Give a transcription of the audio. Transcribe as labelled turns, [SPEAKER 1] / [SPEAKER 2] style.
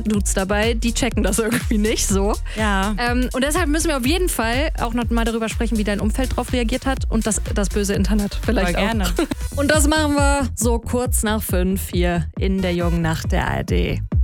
[SPEAKER 1] Dudes dabei, die checken das irgendwie nicht so.
[SPEAKER 2] Ja.
[SPEAKER 1] Und deshalb müssen wir auf jeden Fall auch noch mal darüber sprechen, wie dein Umfeld drauf reagiert hat und das böse Internet vielleicht
[SPEAKER 2] Voll gerne.
[SPEAKER 1] auch. Und das machen wir so kurz nach 5 hier in der Jungen Nacht der ARD.